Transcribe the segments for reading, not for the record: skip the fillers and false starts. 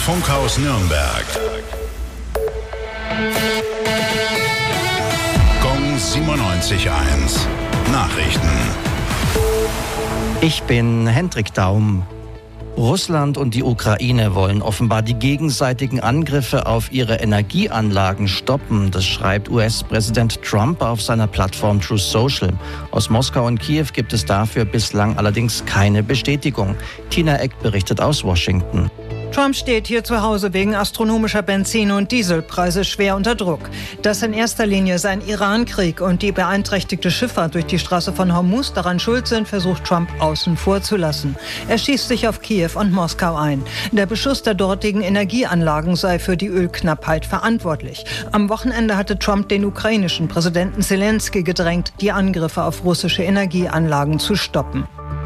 Funkhaus Nürnberg. Gong 97.1. Nachrichten. Ich bin Hendrik Daum. Russland und die Ukraine wollen offenbar die gegenseitigen Angriffe auf ihre Energieanlagen stoppen. Das schreibt US-Präsident Trump auf seiner Plattform Truth Social. Aus Moskau und Kiew gibt es dafür bislang allerdings keine Bestätigung. Tina Eck berichtet aus Washington. Trump steht hier zu Hause wegen astronomischer Benzin- und Dieselpreise schwer unter Druck. Dass in erster Linie sein Iran-Krieg und die beeinträchtigte Schifffahrt durch die Straße von Hormuz daran schuld sind, versucht Trump außen vor zu lassen. Er schießt sich auf Kiew und Moskau ein. Der Beschuss der dortigen Energieanlagen sei für die Ölknappheit verantwortlich. Am Wochenende hatte Trump den ukrainischen Präsidenten Zelensky gedrängt, die Angriffe auf russische Energieanlagen zu stoppen.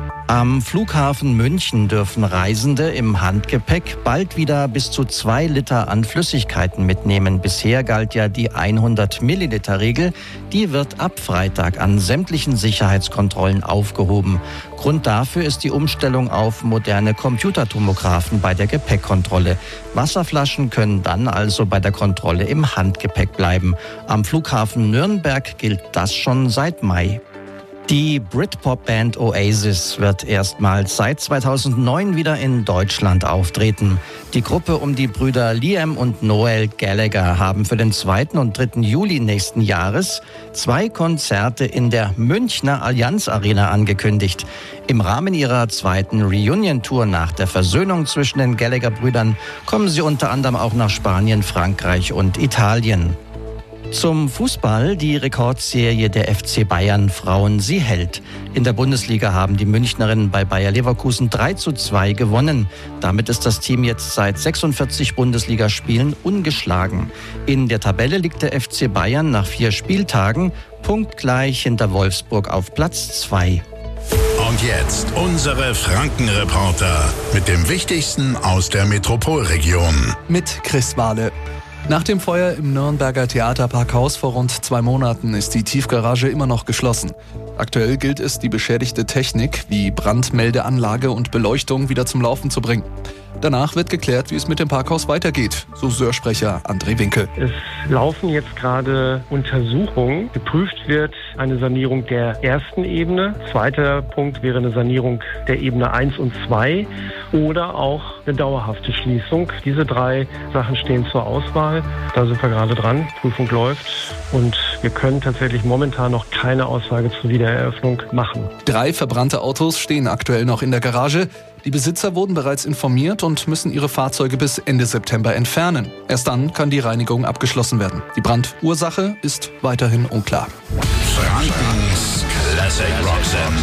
Am Flughafen München dürfen Reisende im Handgepäck bald wieder bis zu 2 Liter an Flüssigkeiten mitnehmen. Bisher galt ja die 100-Milliliter-Regel. Die wird ab Freitag an sämtlichen Sicherheitskontrollen aufgehoben. Grund dafür ist die Umstellung auf moderne Computertomographen bei der Gepäckkontrolle. Wasserflaschen können dann also bei der Kontrolle im Handgepäck bleiben. Am Flughafen Nürnberg gilt das schon seit Mai. Die Britpop-Band Oasis wird erstmals seit 2009 wieder in Deutschland auftreten. Die Gruppe um die Brüder Liam und Noel Gallagher haben für den 2. und 3. Juli nächsten Jahres 2 Konzerte in der Münchner Allianz Arena angekündigt. Im Rahmen ihrer 2. Reunion-Tour nach der Versöhnung zwischen den Gallagher-Brüdern kommen sie unter anderem auch nach Spanien, Frankreich und Italien. Zum Fußball: Die Rekordserie der FC Bayern Frauen, sie hält. In der Bundesliga haben die Münchnerinnen bei Bayer Leverkusen 3:2 gewonnen. Damit ist das Team jetzt seit 46 Bundesligaspielen ungeschlagen. In der Tabelle liegt der FC Bayern nach 4 Spieltagen punktgleich hinter Wolfsburg auf Platz 2. Und jetzt unsere Frankenreporter mit dem Wichtigsten aus der Metropolregion. Mit Chris Wahle. Nach dem Feuer im Nürnberger Theaterparkhaus vor rund 2 Monaten ist die Tiefgarage immer noch geschlossen. Aktuell gilt es, die beschädigte Technik wie Brandmeldeanlage und Beleuchtung wieder zum Laufen zu bringen. Danach wird geklärt, wie es mit dem Parkhaus weitergeht, so Sörsprecher André Winkel. Es laufen jetzt gerade Untersuchungen. Geprüft wird eine Sanierung der ersten Ebene. Zweiter Punkt wäre eine Sanierung der Ebene 1 und 2 oder auch eine dauerhafte Schließung. Diese 3 Sachen stehen zur Auswahl. Da sind wir gerade dran. Prüfung läuft und wir können tatsächlich momentan noch keine Aussage zur Wiedereröffnung machen. 3 verbrannte Autos stehen aktuell noch in der Garage. Die Besitzer wurden bereits informiert und müssen ihre Fahrzeuge bis Ende September entfernen. Erst dann kann die Reinigung abgeschlossen werden. Die Brandursache ist weiterhin unklar. Frankens Classic Rock Sender.